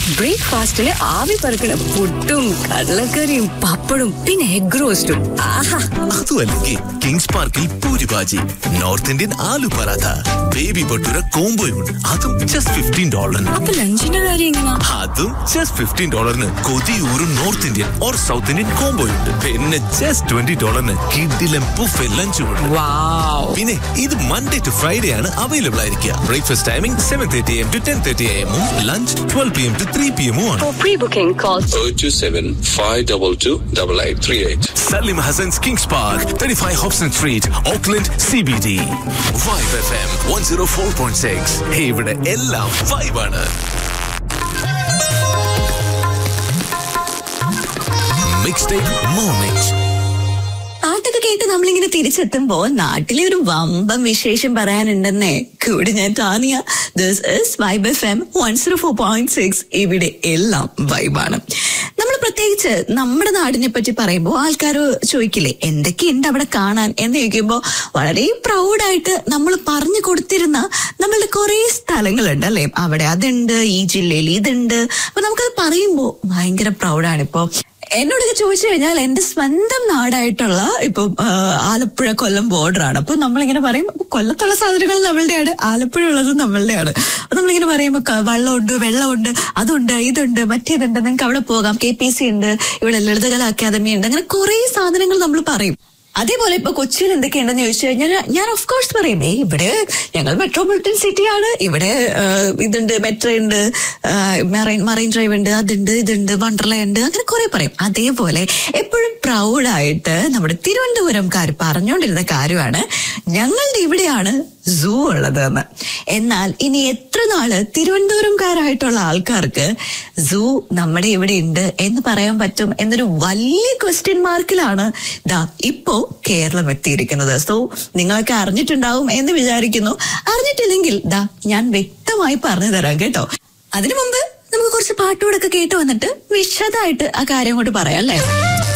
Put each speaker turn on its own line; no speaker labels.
ബ്രേക്ക്ഫാസ്റ്റില് ആവി പറക്കണ പുട്ടും കടലക്കറിയും പപ്പടും പിന്നെ എഗ് റോസ്റ്റും. ആഹാ,
അതുമല്ലെങ്കിൽ കിങ്സ് പാർക്കിൽ puri bhaji, north Indian aloo paratha, baby bhatura കോംബോയുണ്ട്. അതും ജസ്റ്റ് $15.
അപ്പൊ ലഞ്ചിന്റെ കാര്യം എങ്ങനെയാ?
അതും just $15 കൊതിയൂറും north Indian or south Indian കോംബോയുണ്ട്. പിന്നെ ജസ്റ്റ് $20 കിഡിലും ബുഫേ ലഞ്ചും ഉണ്ട്.
വാവ്.
പിന്നെ ഇത് മൺഡേ ടു ഫ്രൈഡേ ആണ് അവൈലബിൾ ആയിരിക്കുക. Breakfast timing 7:30 AM to 10:30 AM, lunch 12 PM to 3 PM ആണ്.
For pre-booking, call
027-522-8838.
Salim Hassan's Kings Park, 35 Hobson Street, Auckland, CBD. Vibe FM 104.6. ഇവിടെ എല്ലാം vibe ആണ്. Mixtape Mornings.
പാട്ടൊക്കെ കേട്ട് നമ്മളിങ്ങനെ തിരിച്ചെത്തുമ്പോ നാട്ടിലെ ഒരു വമ്പം വിശേഷം പറയാനുണ്ടെന്നേ. കൂടെ ഞാൻ Tania. This is vibe FM 104.6. ഇവിടെ എല്ലാം വൈബാണ്. നമ്മൾ പ്രത്യേകിച്ച് നമ്മുടെ നാടിനെ പറ്റി പറയുമ്പോൾ ആൾക്കാർ ചോദിക്കില്ലേ എന്തൊക്കെയുണ്ട് അവിടെ കാണാൻ എന്ന് ചോദിക്കുമ്പോൾ വളരെ പ്രൗഡായിട്ട് നമ്മൾ പറഞ്ഞു കൊടുത്തിരുന്ന നമ്മളുടെ കുറെ സ്ഥലങ്ങളുണ്ട് അല്ലെ. അവിടെ അതുണ്ട്, ഈ ജില്ലയിൽ ഇതുണ്ട്. അപ്പൊ നമുക്കത് പറയുമ്പോൾ ഭയങ്കര പ്രൗഡാണ്. ഇപ്പൊ എന്നോടൊക്കെ ചോദിച്ചു കഴിഞ്ഞാൽ എന്റെ സ്വന്തം നാടായിട്ടുള്ള ഇപ്പൊ ആലപ്പുഴ കൊല്ലം ബോർഡറാണ്. അപ്പൊ നമ്മളിങ്ങനെ പറയും കൊല്ലത്തുള്ള സാധനങ്ങൾ നമ്മളുടെയാണ്, ആലപ്പുഴ ഉള്ളത് നമ്മളുടെയാണ്. അപ്പൊ നമ്മളിങ്ങനെ പറയുമ്പോ വെള്ളമുണ്ട്, അതുണ്ട്, ഇതുണ്ട്, മറ്റേതുണ്ട്, നിങ്ങൾക്ക് അവിടെ പോകാം, KPC ഉണ്ട്, ഇവിടെ ലളിതകലാ അക്കാദമി ഉണ്ട്, അങ്ങനെ കുറെ സാധനങ്ങൾ നമ്മൾ പറയും. അതേപോലെ ഇപ്പൊ കൊച്ചിയിൽ എന്തൊക്കെയുണ്ടെന്ന് ചോദിച്ചു കഴിഞ്ഞാൽ ഞാൻ ഓഫ് കോഴ്സ് പറയും ഇവിടെ ഞങ്ങൾ മെട്രോപൊളിറ്റൻ സിറ്റിയാണ്, ഇവിടെ ഇതുണ്ട്, മെട്രോ ഉണ്ട്, മറൈൻ ഡ്രൈവ് ഉണ്ട്, അതുണ്ട്, ഇതുണ്ട്, വണ്ടർലാ ഉണ്ട്, അങ്ങനെ കുറെ പറയും. അതേപോലെ എപ്പോഴും പ്രൗഡായിട്ട് നമ്മുടെ തിരുവനന്തപുരംകാർ പറഞ്ഞുകൊണ്ടിരുന്ന കാര്യമാണ് ഞങ്ങളുടെ ഇവിടെയാണ് സൂ ഉള്ളത് എന്ന്. എന്നാൽ ഇനി എത്ര നാള് തിരുവനന്തപുരംകാരായിട്ടുള്ള ആൾക്കാർക്ക് സൂ നമ്മുടെ ഇവിടെ ഉണ്ട് എന്ന് പറയാൻ പറ്റും എന്നൊരു വലിയ ക്വസ്റ്റ്യൻ മാർക്കിലാണ് ദാ ഇപ്പോ കേരളം എത്തിയിരിക്കുന്നത്. സോ നിങ്ങളൊക്കെ അറിഞ്ഞിട്ടുണ്ടാവും എന്ന് വിചാരിക്കുന്നു. അറിഞ്ഞിട്ടില്ലെങ്കിൽ ദാ ഞാൻ വ്യക്തമായി പറഞ്ഞു തരാം കേട്ടോ. അതിനു മുമ്പ് നമുക്ക് കുറച്ച് പാട്ടുകൂടൊക്കെ കേട്ട് വന്നിട്ട് വിശദമായിട്ട് ആ കാര്യം കൊണ്ട് പറയാം അല്ലേ.